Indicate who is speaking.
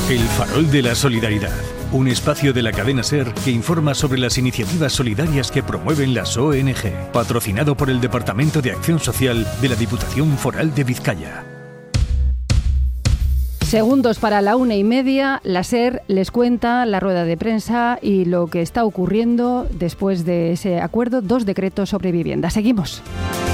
Speaker 1: El Farol de la Solidaridad, un espacio de la cadena SER que informa sobre las iniciativas solidarias que promueven las ONG, patrocinado por el Departamento de Acción Social de la Diputación Foral de Vizcaya.
Speaker 2: Segundos para la 1:30, la SER les cuenta la rueda de prensa y lo que está ocurriendo después de ese acuerdo, 2 decretos sobre vivienda. Seguimos.